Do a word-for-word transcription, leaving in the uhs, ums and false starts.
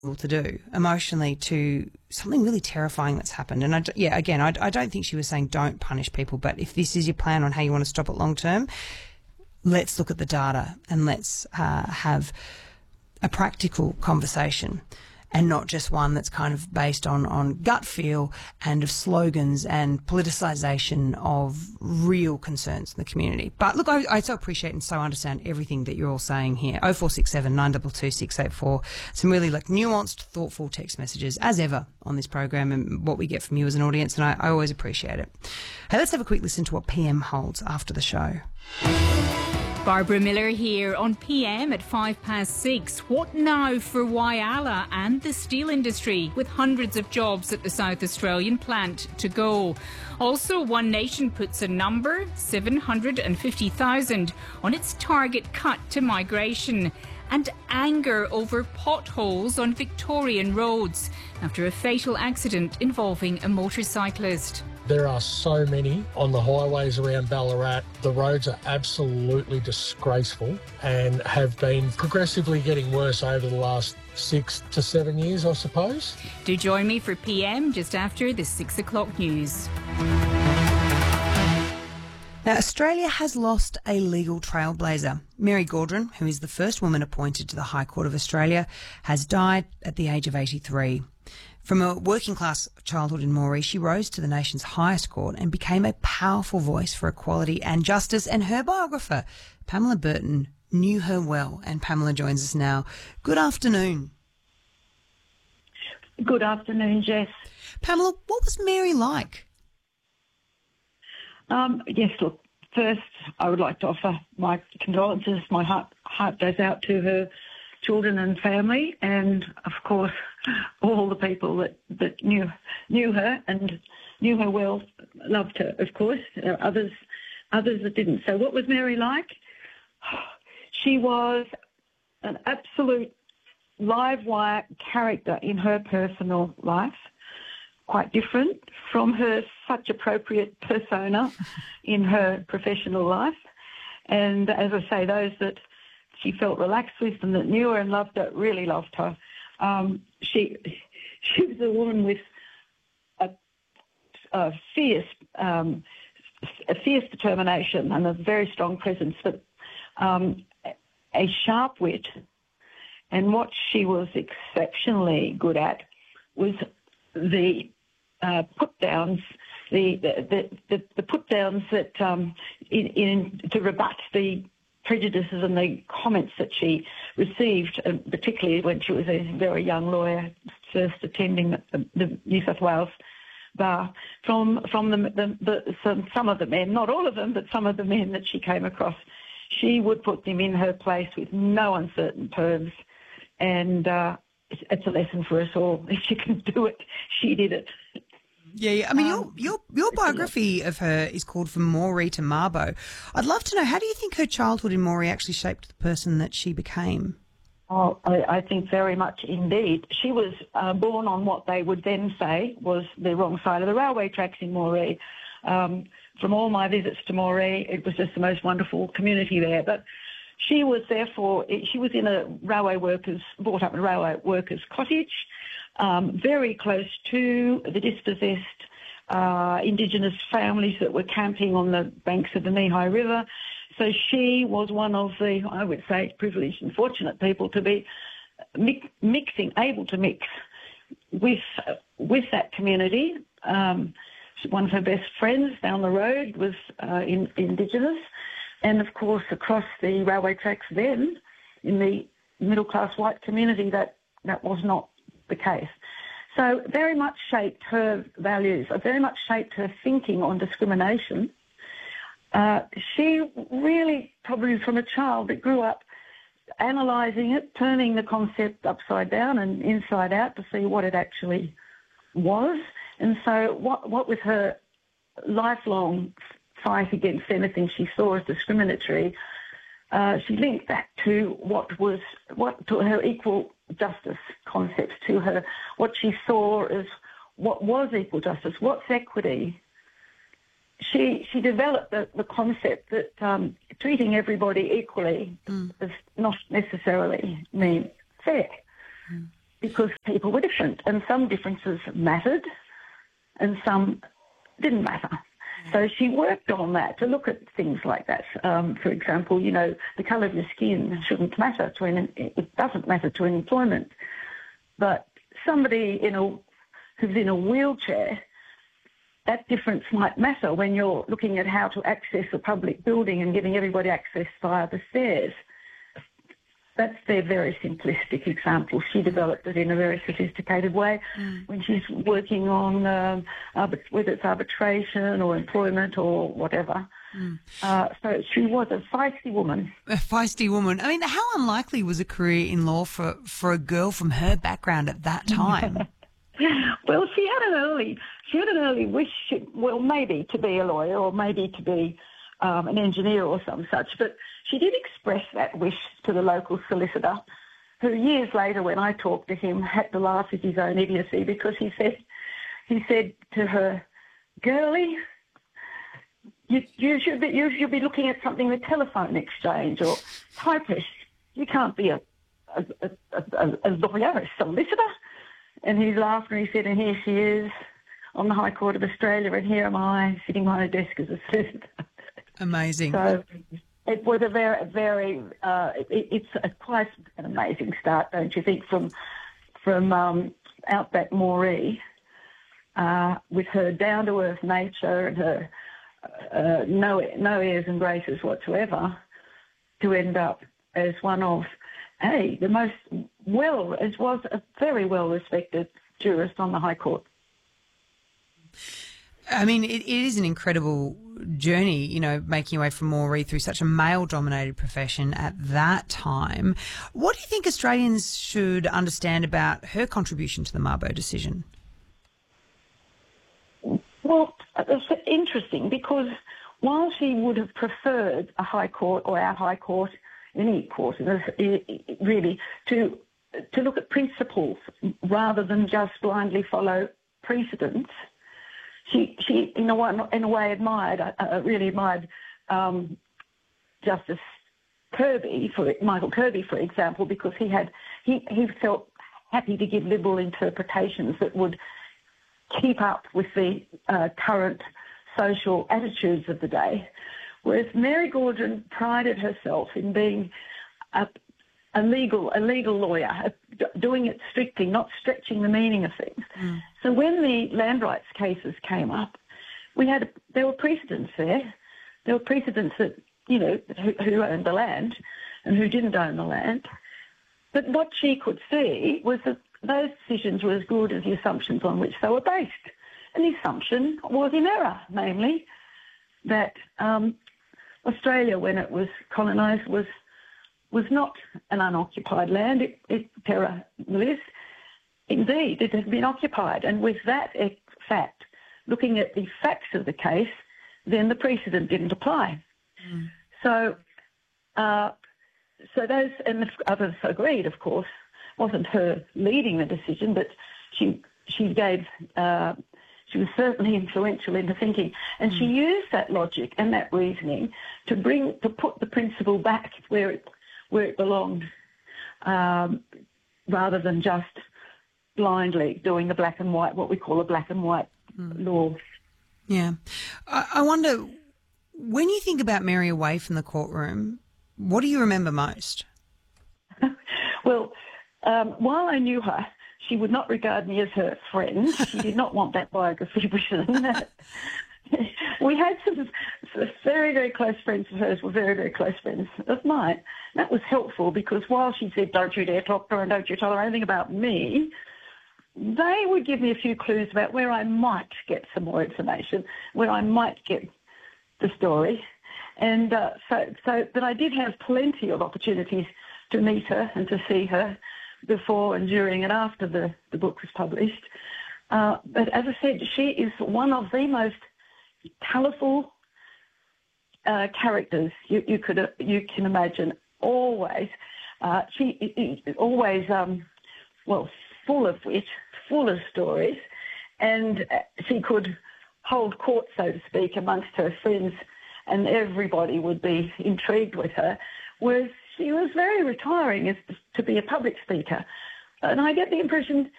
to do emotionally to something really terrifying that's happened. And I, yeah, again, I, I don't think she was saying don't punish people, but if this is your plan on how you want to stop it long term, let's look at the data and let's uh, have a practical conversation and not just one that's kind of based on, on gut feel and of slogans and politicisation of real concerns in the community. But look, I, I so appreciate and so understand everything that you're all saying here. oh four six seven, nine two two, six eight four. Some really like nuanced, thoughtful text messages, as ever, on this program and what we get from you as an audience, and I, I always appreciate it. Hey, let's have a quick listen to what P M holds after the show. Barbara Miller here on P M at five past six. What now for Whyalla and the steel industry, with hundreds of jobs at the South Australian plant to go? Also, One Nation puts a number, seven hundred fifty thousand, on its target cut to migration. And anger over potholes on Victorian roads after a fatal accident involving a motorcyclist. There are so many on the highways around Ballarat. The roads are absolutely disgraceful and have been progressively getting worse over the last six to seven years, I suppose. Do join me for P M just after the six o'clock news. Now, Australia has lost a legal trailblazer. Mary Gaudron, who is the first woman appointed to the High Court of Australia, has died at the age of eighty-three. From a working-class childhood in Moree, she rose to the nation's highest court and became a powerful voice for equality and justice, and her biographer, Pamela Burton, knew her well, and Pamela joins us now. Good afternoon. Good afternoon, Jess. Pamela, what was Mary like? Um, yes, look, first I would like to offer my condolences. My heart, heart goes out to her children and family, and of course all the people that, that knew knew her and knew her well, loved her, of course. There are others, others that didn't. So what was Mary like? She was an absolute live wire character in her personal life, quite different from her such appropriate persona in her professional life. And as I say, those that she felt relaxed with and that knew her and loved her really loved her. Um, she she was a woman with a, a fierce um, a fierce determination and a very strong presence, but um, a sharp wit. And what she was exceptionally good at was the uh, put downs, the the, the, the put downs that um, in, in to rebut the prejudices and the comments that she received, uh, particularly when she was a very young lawyer, first attending the, the New South Wales bar, from from the, the, the some, some of the men, not all of them, but some of the men that she came across. She would put them in her place with no uncertain terms, and uh, it's, it's a lesson for us all. If she can do it, she did it. Yeah, yeah. I mean, Um, your, your your biography of her is called From Moree to Mabo. I'd love to know, how do you think her childhood in Moree actually shaped the person that she became? Oh, I, I think very much indeed. She was uh, born on what they would then say was the wrong side of the railway tracks in Moree. Um, from all my visits to Moree, it was just the most wonderful community there. But she was therefore, she was in a railway workers, brought up in a railway workers cottage, um, very close to the dispossessed uh, Indigenous families that were camping on the banks of the Nehi River. So she was one of the, I would say, privileged and fortunate people to be mix, mixing, able to mix with with that community. Um, one of her best friends down the road was uh, in, Indigenous, and of course across the railway tracks then, in the middle-class white community, that, that was not the case. So very much shaped her values, very much shaped her thinking on discrimination. Uh, she really, probably from a child that grew up analysing it, turning the concept upside down and inside out to see what it actually was. And so what, what with her lifelong fight against anything she saw as discriminatory, uh, she linked that to what was, what to her equal justice concept, to her, what she saw as what was equal justice, what's equity. She she developed the, the concept that um, treating everybody equally mm. does not necessarily mean fair. Mm. because people were different, and some differences mattered and some didn't matter. So she worked on that to look at things like that. Um, for example, you know, the colour of your skin shouldn't matter to an, it doesn't matter to an employment. But somebody in a, who's in a wheelchair, that difference might matter when you're looking at how to access a public building and giving everybody access via the stairs. That's their very simplistic example. She developed it in a very sophisticated way mm. when she's working on um, arbit- whether it's arbitration or employment or whatever. Mm. Uh, so she was a feisty woman. A feisty woman. I mean, how unlikely was a career in law for, for a girl from her background at that time? Well, she had an early, she had an early wish, well, maybe to be a lawyer or maybe to be um, an engineer or some such, but she did express that wish to the local solicitor, who years later, when I talked to him, had to laugh at his own idiocy because he said, he said to her, "Girlie, you, you should be you should be looking at something with telephone exchange or typist. You can't be a a, a, a, a lawyer, a solicitor." And he laughed and he said, "And here she is on the High Court of Australia, and here am I sitting behind a desk as a solicitor." Amazing. So it was a very, very, uh, it, it's a, quite an amazing start, don't you think, from from um, Outback Moree, uh, with her down-to-earth nature and her uh, no, no airs and graces whatsoever, to end up as one of, hey, the most well, as was a very well-respected jurist on the High Court. I mean, it, it is an incredible journey, you know, making your way from Moree through such a male-dominated profession at that time. What do you think Australians should understand about her contribution to the Mabo decision? Well, it's interesting because while she would have preferred a High Court or our High Court, any court, really, to to look at principles rather than just blindly follow precedents, She, she in a way, in a way admired, uh, really admired um, Justice Kirby, for Michael Kirby, for example, because he had he, he felt happy to give liberal interpretations that would keep up with the uh, current social attitudes of the day. Whereas Mary Gaudron prided herself in being a, a legal a legal lawyer, doing it strictly, not stretching the meaning of things. Mm. So when the land rights cases came up, we had there were precedents there. There were precedents that, you know, who, who owned the land and who didn't own the land. But what she could see was that those decisions were as good as the assumptions on which they were based. And the assumption was in error, namely that um, Australia, when it was colonised, was was not an unoccupied land. It, it terra nullius. Indeed, it had been occupied. And with that fact, looking at the facts of the case, then the precedent didn't apply. Mm. So, uh, so those, and the others agreed, of course. It wasn't her leading the decision, but she she gave, uh, she was certainly influential in the thinking. And mm. she used that logic and that reasoning to bring, to put the principle back where it where it belonged, um, rather than just blindly doing the black and white, what we call a black and white mm. law. Yeah. I, I wonder, when you think about Mary away from the courtroom, what do you remember most? Well, um, while I knew her, she would not regard me as her friend. She did not want that biography written. We had some very, very close friends of hers were very, very close friends of mine. That was helpful because while she said, "Don't you dare talk to her and don't you tell her anything about me," they would give me a few clues about where I might get some more information, where I might get the story. And uh, so, so, but I did have plenty of opportunities to meet her and to see her before and during and after the, the book was published. Uh, but as I said, she is one of the most colourful uh, characters you, you could uh, you can imagine. Always, uh, she always um, well, full of wit, full of stories, and she could hold court, so to speak, amongst her friends, and everybody would be intrigued with her. Whereas she was very retiring as to be a public speaker. And I get the impression